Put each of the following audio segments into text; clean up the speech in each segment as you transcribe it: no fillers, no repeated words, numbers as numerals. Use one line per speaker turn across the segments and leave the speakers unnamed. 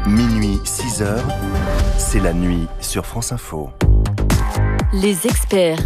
Minuit 6h, c'est la nuit sur France Info.
Les experts.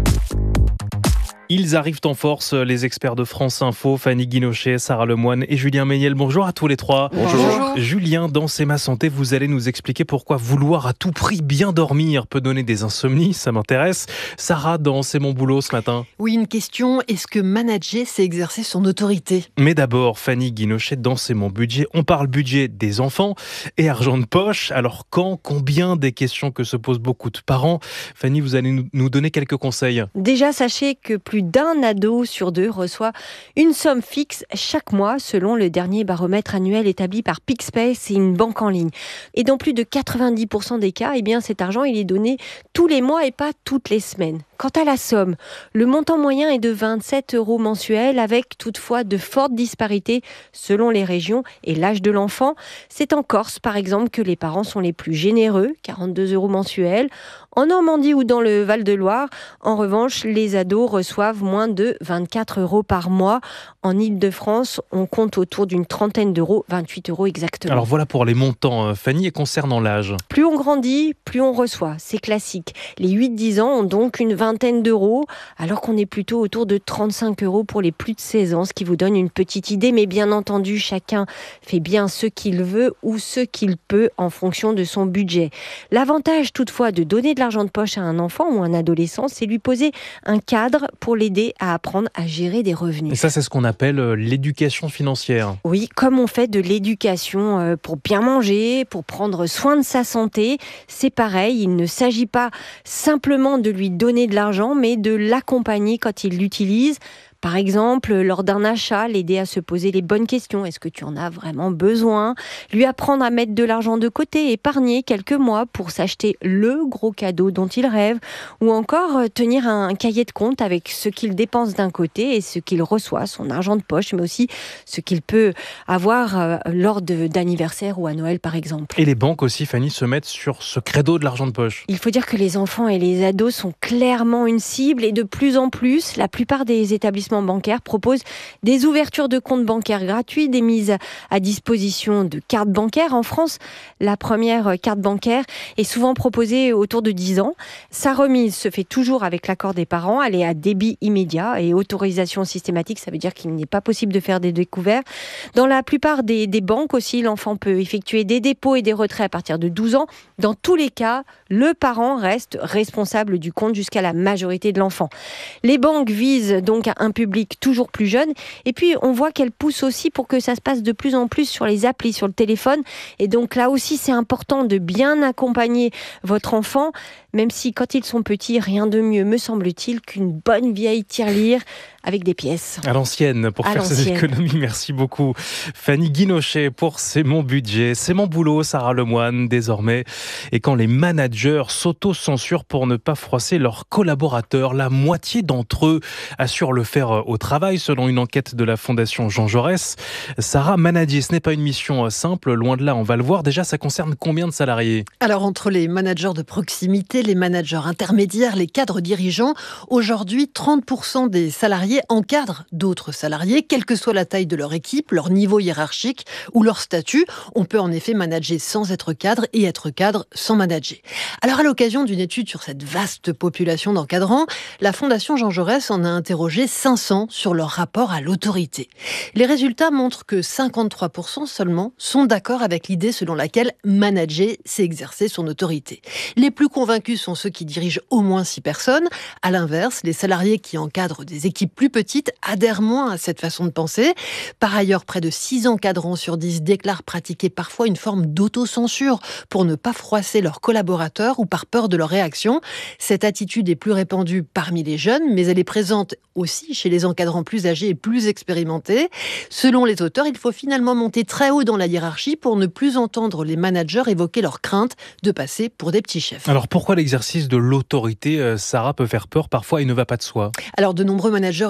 Ils arrivent en force, les experts de France Info, Fanny Guinochet, Sarah Lemoine et Julien Méniel. Bonjour à tous les trois.
Bonjour.
Julien, dans C'est ma santé, vous allez nous expliquer pourquoi vouloir à tout prix bien dormir peut donner des insomnies, ça m'intéresse. Sarah, dans C'est mon boulot ce matin.
Oui, une question, est-ce que manager, c'est exercer son autorité ?
Mais d'abord, Fanny Guinochet, dans C'est mon budget, on parle budget des enfants et argent de poche. Alors quand, combien, des questions que se posent beaucoup de parents. Fanny, vous allez nous donner quelques conseils.
Déjà, sachez que plus d'un ado sur deux reçoit une somme fixe chaque mois selon le dernier baromètre annuel établi par Pixpay, c'est une banque en ligne. Et dans plus de 90% des cas, cet argent il est donné tous les mois et pas toutes les semaines. Quant à la somme, le montant moyen est de 27 € mensuels avec toutefois de fortes disparités selon les régions et l'âge de l'enfant. C'est en Corse par exemple que les parents sont les plus généreux, 42 € mensuels. En Normandie ou dans le Val-de-Loire, en revanche, les ados reçoivent moins de 24 € par mois. En Île-de-France, on compte autour d'une trentaine d'euros, 28 € exactement.
Alors voilà pour les montants, Fanny, et concernant l'âge.
Plus on grandit, plus on reçoit, c'est classique. Les 8-10 ans ont donc une vingtaine d'euros, alors qu'on est plutôt autour de 35 € pour les plus de 16 ans, ce qui vous donne une petite idée. Mais bien entendu, chacun fait bien ce qu'il veut ou ce qu'il peut en fonction de son budget. L'avantage toutefois de donner de l'argent de poche à un enfant ou un adolescent, c'est lui poser un cadre pour l'aider à apprendre à gérer des revenus.
Et ça, c'est ce qu'on appelle l'éducation financière.
Oui, comme on fait de l'éducation pour bien manger, pour prendre soin de sa santé, c'est pareil. Il ne s'agit pas simplement de lui donner de l'argent, mais de l'accompagner quand il l'utilise. Par exemple, lors d'un achat, l'aider à se poser les bonnes questions. Est-ce que tu en as vraiment besoin ? Lui apprendre à mettre de l'argent de côté, épargner quelques mois pour s'acheter le gros cadeau dont il rêve. Ou encore tenir un cahier de compte avec ce qu'il dépense d'un côté et ce qu'il reçoit, son argent de poche, mais aussi ce qu'il peut avoir lors d'anniversaire ou à Noël par exemple.
Et les banques aussi, Fanny, se mettent sur ce credo de l'argent de poche.
Il faut dire que les enfants et les ados sont clairement une cible et de plus en plus, la plupart des établissements bancaires proposent des ouvertures de comptes bancaires gratuits, des mises à disposition de cartes bancaires. En France, la première carte bancaire est souvent proposée autour de 10 ans. Sa remise se fait toujours avec l'accord des parents. Elle est à débit immédiat et autorisation systématique. Ça veut dire qu'il n'est pas possible de faire des découverts. Dans la plupart des banques aussi, l'enfant peut effectuer des dépôts et des retraits à partir de 12 ans. Dans tous les cas, le parent reste responsable du compte jusqu'à la majorité de l'enfant. Les banques visent donc un public toujours plus jeune. Et puis, on voit qu'elle pousse aussi pour que ça se passe de plus en plus sur les applis, sur le téléphone. Et donc là aussi, c'est important de bien accompagner votre enfant, même si quand ils sont petits, rien de mieux, me semble-t-il, qu'une bonne vieille tirelire avec des pièces.
À l'ancienne, pour faire ses économies. Merci beaucoup. Fanny Guinochet pour C'est mon budget. C'est mon boulot, Sarah Lemoine, désormais. Et quand les managers s'auto-censurent pour ne pas froisser leurs collaborateurs, la moitié d'entre eux assurent le faire au travail, selon une enquête de la Fondation Jean Jaurès. Sarah, manager, ce n'est pas une mission simple, loin de là, on va le voir. Déjà, ça concerne combien de salariés ?
Alors, entre les managers de proximité, les managers intermédiaires, les cadres dirigeants, aujourd'hui, 30% des salariés encadrent d'autres salariés, quelle que soit la taille de leur équipe, leur niveau hiérarchique ou leur statut. On peut en effet manager sans être cadre et être cadre sans manager. Alors, à l'occasion d'une étude sur cette vaste population d'encadrants, la Fondation Jean Jaurès en a interrogé 500 sur leur rapport à l'autorité. Les résultats montrent que 53% seulement sont d'accord avec l'idée selon laquelle manager, c'est exercer son autorité. Les plus convaincus sont ceux qui dirigent au moins 6 personnes. À l'inverse, les salariés qui encadrent des équipes plus petites adhèrent moins à cette façon de penser. Par ailleurs, près de 6 encadrants sur 10 déclarent pratiquer parfois une forme d'autocensure pour ne pas froisser leurs collaborateurs ou par peur de leur réaction. Cette attitude est plus répandue parmi les jeunes, mais elle est présente aussi chez les encadrants plus âgés et plus expérimentés. Selon les auteurs, il faut finalement monter très haut dans la hiérarchie pour ne plus entendre les managers évoquer leur crainte de passer pour des petits chefs.
Alors pourquoi l'exercice de l'autorité, Sarah, peut faire peur parfois et ne va pas de soi ?
Alors de nombreux managers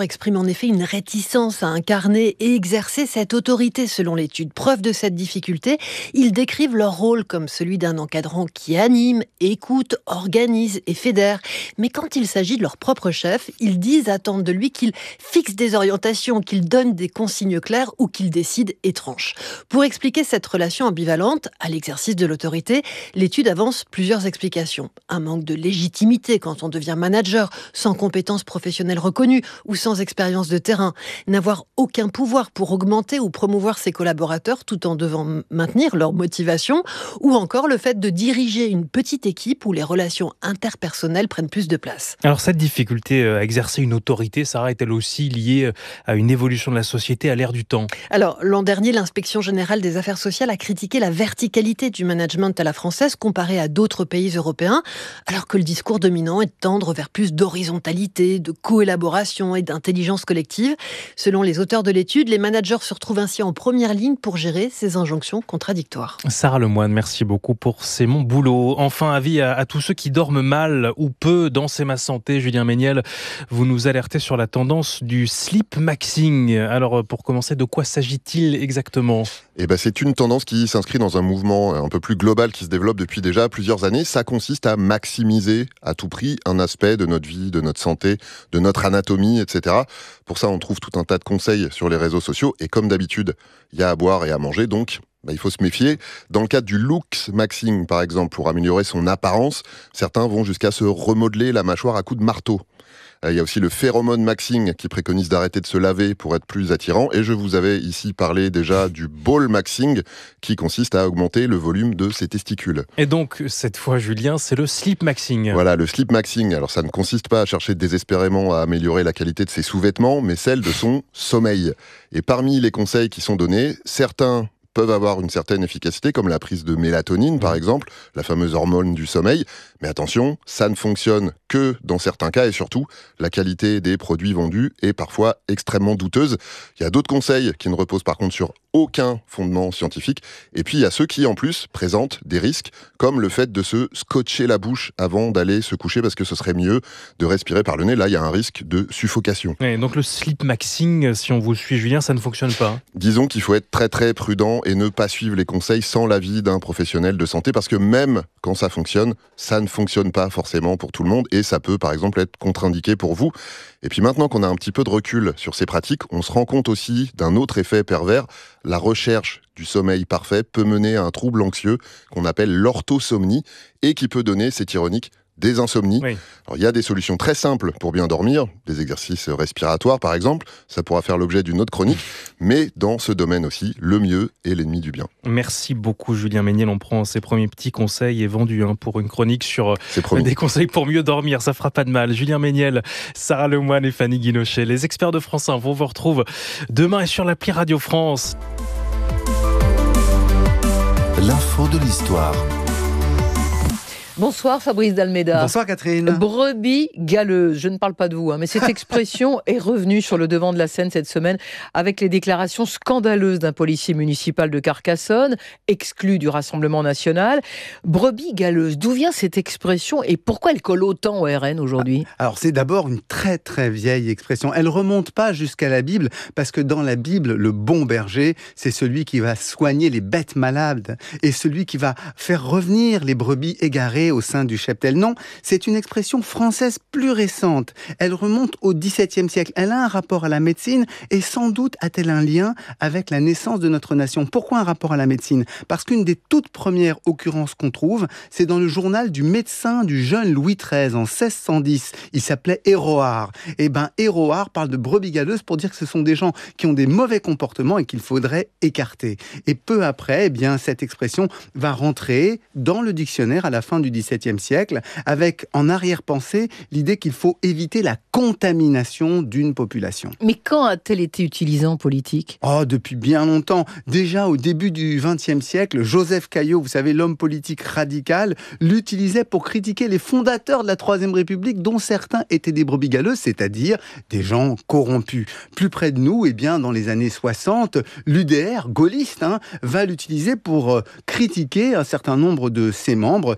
expriment en effet une réticence à incarner et exercer cette autorité selon l'étude. Preuve de cette difficulté, ils décrivent leur rôle comme celui d'un encadrant qui anime, écoute, organise et fédère. Mais quand il s'agit de leur propre chef, ils disent attendre de lui qu'il fixe des orientations, qu'il donne des consignes claires ou qu'il décide et tranche. Pour expliquer cette relation ambivalente à l'exercice de l'autorité, l'étude avance plusieurs explications. Un manque de légitimité quand on devient manager, sans compétences professionnelles reconnues ou sans expérience de terrain. N'avoir aucun pouvoir pour augmenter ou promouvoir ses collaborateurs tout en devant maintenir leur motivation. Ou encore le fait de diriger une petite équipe où les relations interpersonnelles prennent plus de place.
Alors cette difficulté à exercer une autorité, Sarah, est-elle aussi liée à une évolution de la société à l'ère du temps ?
Alors, l'an dernier, l'Inspection générale des affaires sociales a critiqué la verticalité du management à la française comparée à d'autres pays européens, alors que le discours dominant est de tendre vers plus d'horizontalité, de coélaboration et d'intelligence collective. Selon les auteurs de l'étude, les managers se retrouvent ainsi en première ligne pour gérer ces injonctions contradictoires.
Sarah Lemoine, merci beaucoup pour C'est mon boulot. Enfin, avis à tous ceux qui dorment mal ou peu dans C'est ma santé. Julien Méniel, vous nous alertez sur la tendance du sleep-maxing. Alors, pour commencer, de quoi s'agit-il exactement ?
C'est une tendance qui s'inscrit dans un mouvement un peu plus global qui se développe depuis déjà plusieurs années. Ça consiste à maximiser à tout prix un aspect de notre vie, de notre santé, de notre anatomie, etc. Pour ça, on trouve tout un tas de conseils sur les réseaux sociaux. Et comme d'habitude, il y a à boire et à manger, donc il faut se méfier. Dans le cadre du looks maxing, par exemple, pour améliorer son apparence, certains vont jusqu'à se remodeler la mâchoire à coups de marteau. Il y a aussi le phéromone maxing qui préconise d'arrêter de se laver pour être plus attirant. Et je vous avais ici parlé déjà du ball maxing qui consiste à augmenter le volume de ses testicules.
Et donc, cette fois, Julien, c'est le sleep maxing.
Voilà, le sleep maxing. Alors, ça ne consiste pas à chercher désespérément à améliorer la qualité de ses sous-vêtements, mais celle de son sommeil. Et parmi les conseils qui sont donnés, certains peuvent avoir une certaine efficacité, comme la prise de mélatonine, par exemple, la fameuse hormone du sommeil. Mais attention, ça ne fonctionne que dans certains cas, et surtout, la qualité des produits vendus est parfois extrêmement douteuse. Il y a d'autres conseils qui ne reposent par contre sur aucun fondement scientifique. Et puis, il y a ceux qui, en plus, présentent des risques, comme le fait de se scotcher la bouche avant d'aller se coucher, parce que ce serait mieux de respirer par le nez. Là, il y a un risque de suffocation.
Et donc, le sleep maxing, si on vous suit, Julien, ça ne fonctionne pas.
Disons qu'il faut être très, très prudent et ne pas suivre les conseils sans l'avis d'un professionnel de santé, parce que même quand ça ne fonctionne pas forcément pour tout le monde, et ça peut, par exemple, être contre-indiqué pour vous. Et puis maintenant qu'on a un petit peu de recul sur ces pratiques, on se rend compte aussi d'un autre effet pervers. La recherche du sommeil parfait peut mener à un trouble anxieux qu'on appelle l'orthosomnie et qui peut donner, c'est ironique, des insomnies.
Oui.
Alors, il y a des solutions très simples pour bien dormir, des exercices respiratoires par exemple, ça pourra faire l'objet d'une autre chronique, mais dans ce domaine aussi, le mieux est l'ennemi du bien.
Merci beaucoup Julien Méniel, on prend ces premiers petits conseils et vendus pour une chronique sur des conseils pour mieux dormir, ça fera pas de mal. Julien Méniel, Sarah Lemoine et Fanny Guinochet, les experts de France 1, on vous retrouve demain et sur l'appli Radio France.
L'info de l'histoire.
Bonsoir Fabrice Dalméda.
Bonsoir Catherine.
Brebis galeuse, je ne parle pas de vous, mais cette expression est revenue sur le devant de la scène cette semaine avec les déclarations scandaleuses d'un policier municipal de Carcassonne, exclu du Rassemblement national. Brebis galeuse, d'où vient cette expression et pourquoi elle colle autant au RN aujourd'hui ?
Alors c'est d'abord une très très vieille expression. Elle remonte pas jusqu'à la Bible, parce que dans la Bible, le bon berger, c'est celui qui va soigner les bêtes malades et celui qui va faire revenir les brebis égarées au sein du cheptel. Non, c'est une expression française plus récente. Elle remonte au XVIIe siècle. Elle a un rapport à la médecine et sans doute a-t-elle un lien avec la naissance de notre nation. Pourquoi un rapport à la médecine ? Parce qu'une des toutes premières occurrences qu'on trouve, c'est dans le journal du médecin du jeune Louis XIII en 1610. Il s'appelait Héroard. Héroard parle de brebis galeuses pour dire que ce sont des gens qui ont des mauvais comportements et qu'il faudrait écarter. Et peu après, cette expression va rentrer dans le dictionnaire à la fin du XVIIe siècle, avec en arrière-pensée l'idée qu'il faut éviter la contamination d'une population.
Mais quand a-t-elle été utilisée en politique ?
Depuis bien longtemps. Déjà au début du XXe siècle, Joseph Caillaux, vous savez, l'homme politique radical, l'utilisait pour critiquer les fondateurs de la Troisième République, dont certains étaient des brebis galeuses, c'est-à-dire des gens corrompus. Plus près de nous, dans les années 60, l'UDR, gaulliste, va l'utiliser pour critiquer un certain nombre de ses membres qui ont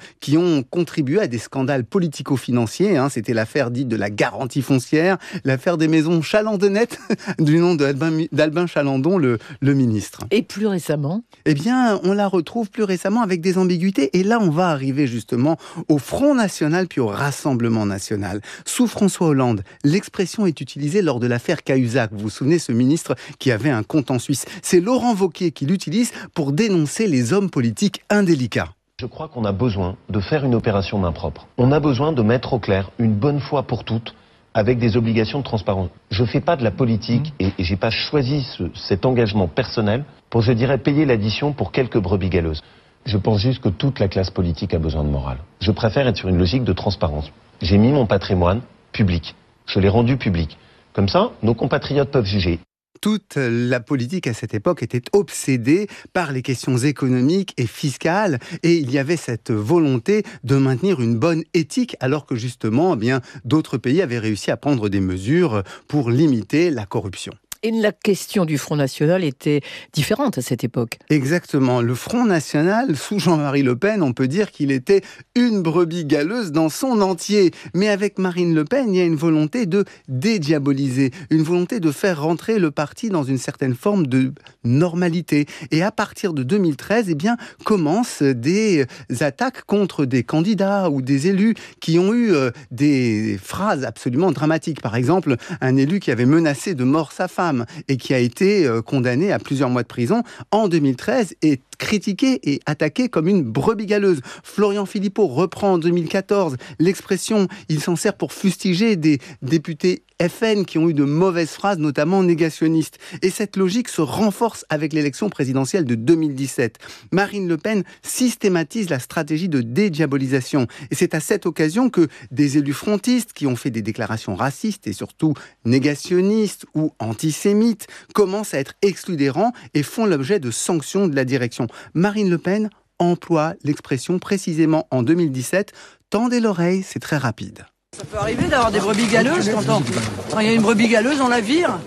ont contribué à des scandales politico-financiers. C'était l'affaire dite de la garantie foncière, l'affaire des maisons Chalandonnet, du nom d'Albin Chalandon, le ministre.
Et plus récemment ?
Eh bien, on la retrouve plus récemment avec des ambiguïtés. Et là, on va arriver justement au Front National puis au Rassemblement National. Sous François Hollande, l'expression est utilisée lors de l'affaire Cahuzac. Vous vous souvenez, ce ministre qui avait un compte en Suisse. C'est Laurent Wauquiez qui l'utilise pour dénoncer les hommes politiques indélicats.
Je crois qu'on a besoin de faire une opération main propre. On a besoin de mettre au clair, une bonne fois pour toutes, avec des obligations de transparence. Je fais pas de la politique et j'ai pas choisi cet engagement personnel pour, je dirais, payer l'addition pour quelques brebis galeuses. Je pense juste que toute la classe politique a besoin de morale. Je préfère être sur une logique de transparence. J'ai mis mon patrimoine public. Je l'ai rendu public. Comme ça, nos compatriotes peuvent juger.
Toute la politique à cette époque était obsédée par les questions économiques et fiscales, et il y avait cette volonté de maintenir une bonne éthique, alors que justement, d'autres pays avaient réussi à prendre des mesures pour limiter la corruption.
Et la question du Front National était différente à cette époque.
Exactement. Le Front National, sous Jean-Marie Le Pen, on peut dire qu'il était une brebis galeuse dans son entier. Mais avec Marine Le Pen, il y a une volonté de dédiaboliser, une volonté de faire rentrer le parti dans une certaine forme de normalité. Et à partir de 2013, commencent des attaques contre des candidats ou des élus qui ont eu des phrases absolument dramatiques. Par exemple, un élu qui avait menacé de mort sa femme et qui a été condamné à plusieurs mois de prison en 2013 est critiqué et attaqué comme une brebis galeuse. Florian Philippot reprend en 2014 l'expression, il s'en sert pour fustiger des députés FN qui ont eu de mauvaises phrases, notamment négationnistes. Et cette logique se renforce avec l'élection présidentielle de 2017. Marine Le Pen systématise la stratégie de dédiabolisation. Et c'est à cette occasion que des élus frontistes qui ont fait des déclarations racistes et surtout négationnistes ou antisémites commencent à être exclus des rangs et font l'objet de sanctions de la direction. Marine Le Pen emploie l'expression précisément en 2017 « Tendez l'oreille, c'est très rapide ».
Ça peut arriver d'avoir des brebis galeuses quand il y a une brebis galeuse, on la vire.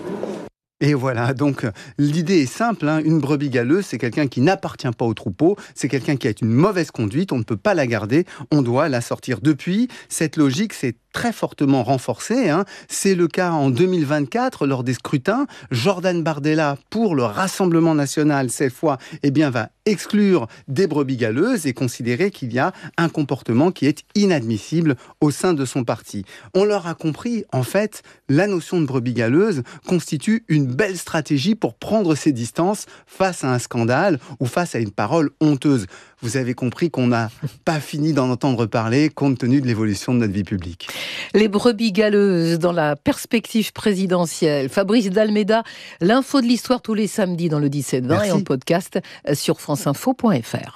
Et voilà, donc l'idée est simple, une brebis galeuse, c'est quelqu'un qui n'appartient pas au troupeau, c'est quelqu'un qui a une mauvaise conduite, on ne peut pas la garder, on doit la sortir. Depuis, cette logique s'est très fortement renforcée. C'est le cas en 2024, lors des scrutins. Jordan Bardella, pour le Rassemblement National, cette fois, va exclure des brebis galeuses et considérer qu'il y a un comportement qui est inadmissible au sein de son parti. On leur a compris, en fait, la notion de brebis galeuse constitue une belle stratégie pour prendre ses distances face à un scandale ou face à une parole honteuse. Vous avez compris qu'on n'a pas fini d'en entendre parler compte tenu de l'évolution de notre vie publique.
Les brebis galeuses dans la perspective présidentielle. Fabrice Dalméda, l'info de l'histoire tous les samedis dans le 17-20 et en podcast sur franceinfo.fr.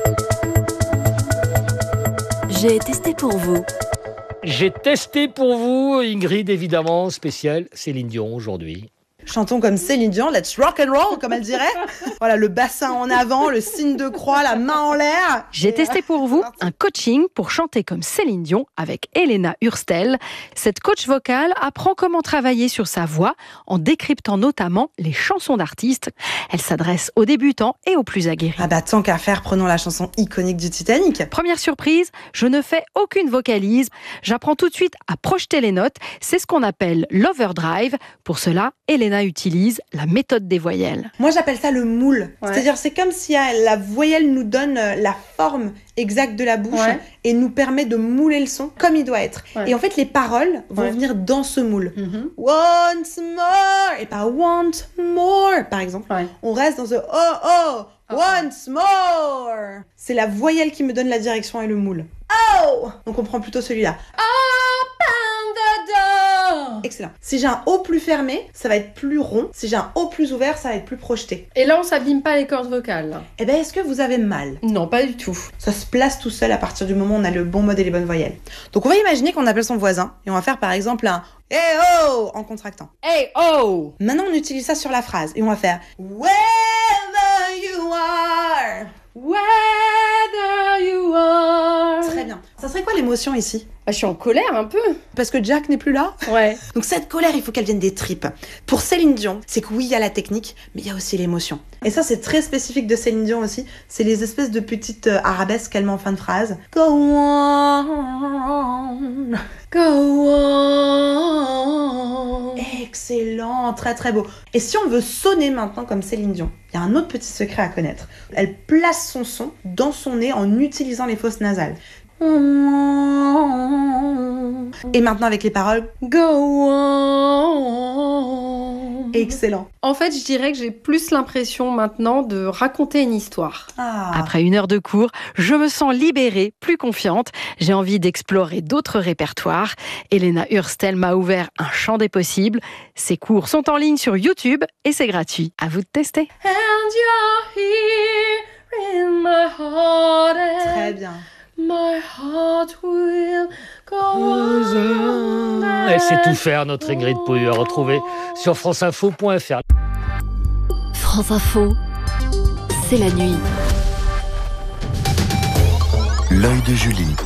J'ai testé pour vous.
J'ai testé pour vous, Ingrid, évidemment, spécial Céline Dion aujourd'hui.
Chantons comme Céline Dion, let's rock and roll, comme elle dirait. Voilà, le bassin en avant, le signe de croix, la main en l'air.
J'ai testé pour vous un coaching pour chanter comme Céline Dion avec Elena Hurstel. Cette coach vocale apprend comment travailler sur sa voix en décryptant notamment les chansons d'artistes. Elle s'adresse aux débutants et aux plus aguerris.
Ah bah tant qu'à faire, prenons la chanson iconique du Titanic.
Première surprise, je ne fais aucune vocalise. J'apprends tout de suite à projeter les notes. C'est ce qu'on appelle l'overdrive. Pour cela, Elena utilise la méthode des voyelles.
Moi, j'appelle ça le moule. Ouais. C'est-à-dire, c'est comme si la voyelle nous donne la forme exacte de la bouche et nous permet de mouler le son comme il doit être. Ouais. Et en fait, les paroles vont venir dans ce moule. Once more et pas want more, par exemple. Ouais. On reste dans ce once more. C'est la voyelle qui me donne la direction et le moule. Oh! Donc, on prend plutôt celui-là. Excellent. Si j'ai un O plus fermé, ça va être plus rond. Si j'ai un O plus ouvert, ça va être plus projeté.
Et là, on s'abîme pas les cordes vocales.
Eh ben, est-ce que vous avez mal?
Non, pas du tout.
Ça se place tout seul à partir du moment où on a le bon mode et les bonnes voyelles. Donc, on va imaginer qu'on appelle son voisin et on va faire par exemple un hey oh en contractant.
Hey oh.
Maintenant, on utilise ça sur la phrase et on va faire wherever you are.
Whether you are.
Très bien. Ça serait quoi l'émotion ici?
Je suis en colère un peu.
Parce que Jack n'est plus là?
Ouais.
Donc cette colère, il faut qu'elle vienne des tripes. Pour Céline Dion, c'est que oui, il y a la technique, mais il y a aussi l'émotion. Et ça, c'est très spécifique de Céline Dion aussi. C'est les espèces de petites arabesques qu'elle met en fin de phrase. Go on, go on. Excellent, très très beau. Et si on veut sonner maintenant comme Céline Dion, il y a un autre petit secret à connaître. Elle place son son dans son nez en utilisant les fosses nasales. Et maintenant avec les paroles, go on. Excellent.
En fait, je dirais que j'ai plus l'impression maintenant de raconter une histoire.
Après 1 heure de cours, je me sens libérée, plus confiante. J'ai envie d'explorer d'autres répertoires. Elena Hurstel m'a ouvert un champ des possibles. Ses cours sont en ligne sur YouTube et c'est gratuit. À vous de tester.
And you're here in my heart.
Très bien.
My heart will go on.
Elle sait tout faire, notre Ingrid Pouille, à retrouver sur franceinfo.fr.
France Info, c'est la nuit.
L'œil de Julie.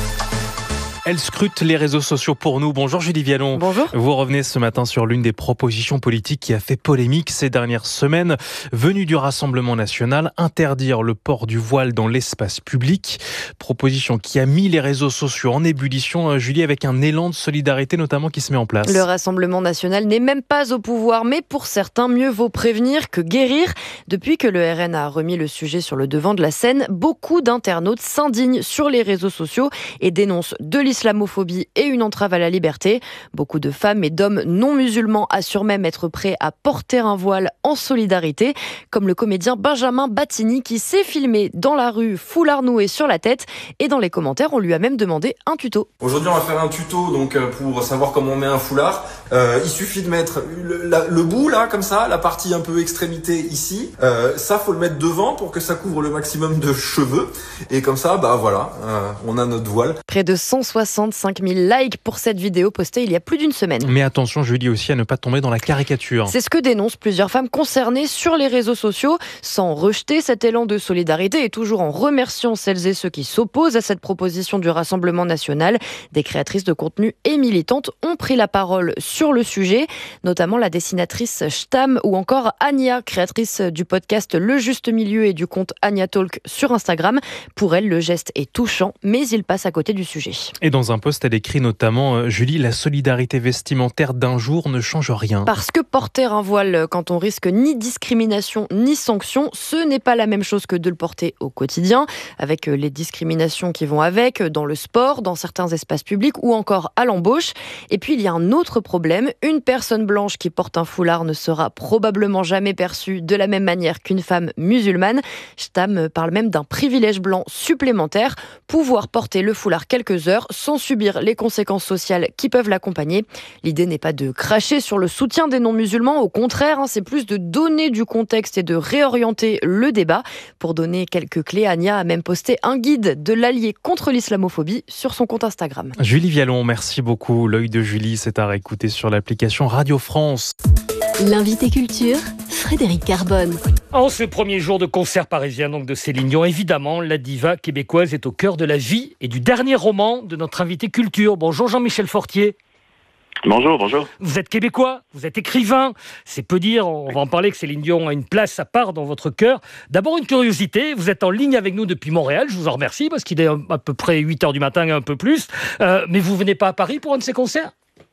Elle scrute les réseaux sociaux pour nous. Bonjour Julie Vialon.
Bonjour.
Vous revenez ce matin sur l'une des propositions politiques qui a fait polémique ces dernières semaines. Venue du Rassemblement national, interdire le port du voile dans l'espace public. Proposition qui a mis les réseaux sociaux en ébullition, Julie, avec un élan de solidarité notamment qui se met en place.
Le Rassemblement national n'est même pas au pouvoir, mais pour certains, mieux vaut prévenir que guérir. Depuis que le RN a remis le sujet sur le devant de la scène, beaucoup d'internautes s'indignent sur les réseaux sociaux et dénoncent de l'islamophobie et une entrave à la liberté. Beaucoup de femmes et d'hommes non musulmans assurent même être prêts à porter un voile en solidarité, comme le comédien Benjamin Battini qui s'est filmé dans la rue, foulard noué sur la tête, et dans les commentaires, on lui a même demandé un tuto.
Aujourd'hui, on va faire un tuto donc pour savoir comment on met un foulard. Il suffit de mettre le bout là, comme ça, la partie un peu extrémité ici. Ça, faut le mettre devant pour que ça couvre le maximum de cheveux. Et comme ça, bah voilà, on a notre voile.
Près de 165 000 likes pour cette vidéo postée il y a plus d'une semaine.
Mais attention, Julie, aussi à ne pas tomber dans la caricature.
C'est ce que dénoncent plusieurs femmes concernées sur les réseaux sociaux, sans rejeter cet élan de solidarité et toujours en remerciant celles et ceux qui s'opposent à cette proposition du Rassemblement national. Des créatrices de contenu et militantes ont pris la parole sur le sujet, notamment la dessinatrice Stam ou encore Anya, créatrice du podcast Le Juste Milieu et du compte Anya Talk sur Instagram. Pour elle, le geste est touchant, mais il passe à côté du sujet.
Et dans un post, elle écrit notamment, Julie, la solidarité vestimentaire d'un jour ne change rien.
Parce que porter un voile quand on risque ni discrimination ni sanction, ce n'est pas la même chose que de le porter au quotidien, avec les discriminations qui vont avec, dans le sport, dans certains espaces publics ou encore à l'embauche. Et puis il y a un autre problème, une personne blanche qui porte un foulard ne sera probablement jamais perçue de la même manière qu'une femme musulmane. Stam parle même d'un privilège blanc supplémentaire, pouvoir porter le foulard quelques heures sans subir les conséquences sociales qui peuvent l'accompagner. L'idée n'est pas de cracher sur le soutien des non-musulmans, au contraire, c'est plus de donner du contexte et de réorienter le débat. Pour donner quelques clés, Anya a même posté un guide de l'allié contre l'islamophobie sur son compte Instagram.
Julie Vialon, merci beaucoup. L'œil de Julie, c'est à réécouter sur l'application Radio France.
L'invité culture, Frédéric Carbone.
En ce premier jour de concert parisien donc de Céline Dion, évidemment, la diva québécoise est au cœur de la vie et du dernier roman de notre invité culture. Bonjour Jean-Michel Fortier.
Bonjour, bonjour.
Vous êtes québécois, vous êtes écrivain. C'est peu dire, on va en parler, que Céline Dion a une place à part dans votre cœur. D'abord une curiosité, vous êtes en ligne avec nous depuis Montréal, je vous en remercie parce qu'il est à peu près 8h du matin, un peu plus. Mais vous venez pas à Paris pour un de ces concerts ?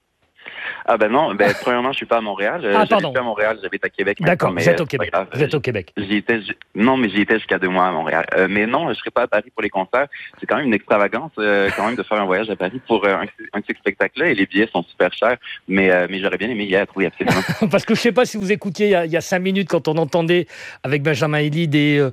Ah ben non, premièrement, je suis pas à Montréal. J'habite pas à Montréal, j'habite à Québec.
D'accord, vous êtes au Québec. Vous êtes au Québec.
J'y étais jusqu'à 2 mois à Montréal. Mais non, je serai pas à Paris pour les concerts. C'est quand même une extravagance, quand même, de faire un voyage à Paris pour un petit spectacle-là. Et les billets sont super chers. Mais j'aurais bien aimé y être, oui, absolument.
Parce que je sais pas si vous écoutiez il y a 5 minutes quand on entendait avec Benjamin Elie des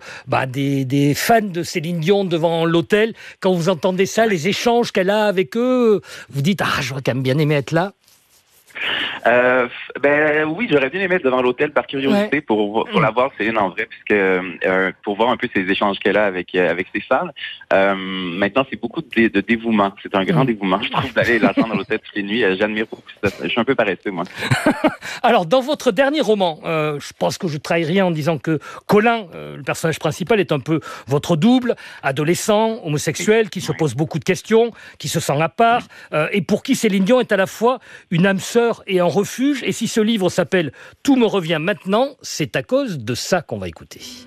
fans de Céline Dion devant l'hôtel. Quand vous entendez ça, les échanges qu'elle a avec eux, vous dites, j'aurais quand même bien aimé être là.
Oui, j'aurais bien aimé être devant l'hôtel par curiosité pour la voir, Céline, en vrai, puisque pour voir un peu ces échanges qu'elle a avec ses fans. Maintenant, c'est beaucoup de dévouement. C'est un grand dévouement, je trouve, d'aller l'attendre à l'hôtel toutes les nuits. J'admire beaucoup ça. Je suis un peu paresseux, moi.
Alors, dans votre dernier roman, je pense que je trahis rien en disant que Colin, le personnage principal, est un peu votre double, adolescent, homosexuel, qui se pose beaucoup de questions, qui se sent à part, et pour qui Céline Dion est à la fois une âme sœur et un refuge. Et si ce livre s'appelle « Tout me revient maintenant », c'est à cause de ça qu'on va écouter.